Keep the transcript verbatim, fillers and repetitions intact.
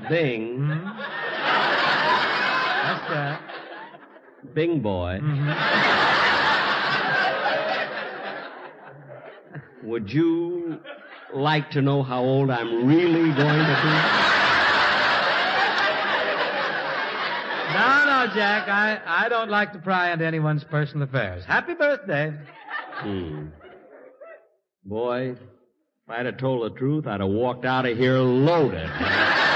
Bing. Hmm? That's that. Bing boy. Mm-hmm. Would you like to know how old I'm really going to be? No, no, Jack. I, I don't like to pry into anyone's personal affairs. Happy birthday. Hmm. Boy, if I'd have told the truth, I'd have walked out of here loaded.